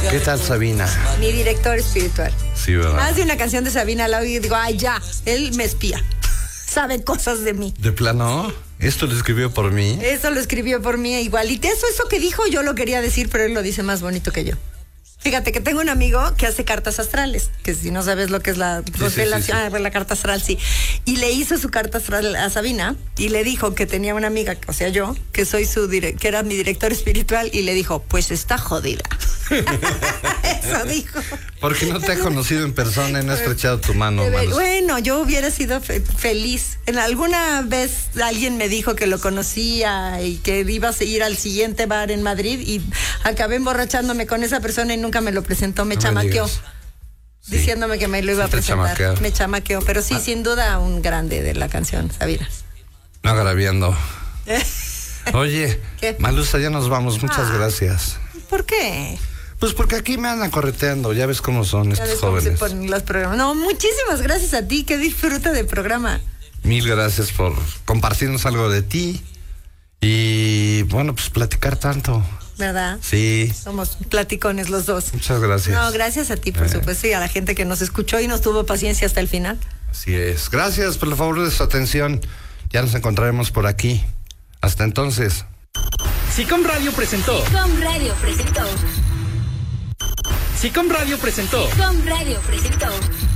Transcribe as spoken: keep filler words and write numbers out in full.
¿Qué tal Sabina? Mi director espiritual. Sí, ¿verdad? Más de una canción de Sabina la oí y digo, ay, ya, él me espía. Sabe cosas de mí. ¿De plano? ¿Esto lo escribió por mí? Eso lo escribió por mí igualito. Eso, eso que dijo yo lo quería decir, pero él lo dice más bonito que yo. Fíjate que tengo un amigo que hace cartas astrales, que si no sabes lo que es la constelación, sí, sí, sí. Ah, la carta astral, sí. Y le hizo su carta astral a Sabina y le dijo que tenía una amiga, o sea yo, que soy su dire- que era mi director espiritual, y le dijo, pues está jodida. Eso dijo. Porque no te ha conocido en persona y no has estrechado tu mano. Ver, bueno, yo hubiera sido fe- feliz. En alguna vez alguien me dijo que lo conocía y que iba a ir al siguiente bar en Madrid y acabé emborrachándome con esa persona y nunca me lo presentó, me no chamaqueó. Me sí. Diciéndome que me lo iba sí a presentar. Chamaquear. Me chamaqueó, pero sí, ah. sin duda un grande de la canción, Sabina. No agraviando. Oye, ¿qué? Malusa, ya nos vamos, muchas ah. gracias. ¿Por qué? Pues porque aquí me andan correteando, ya ves cómo son estos ves jóvenes. Cómo se ponen los programas. No, muchísimas gracias a ti, que disfruta del programa. Mil gracias por compartirnos algo de ti y, bueno, pues platicar tanto. ¿Verdad? Sí. Somos platicones los dos. Muchas gracias. No, gracias a ti, por eh. supuesto, y a la gente que nos escuchó y nos tuvo paciencia hasta el final. Así es. Gracias por el favor de su atención. Ya nos encontraremos por aquí. Hasta entonces. SICOM Radio presentó. SICOM Radio presentó. SICOM Radio presentó. SICOM Radio presentó.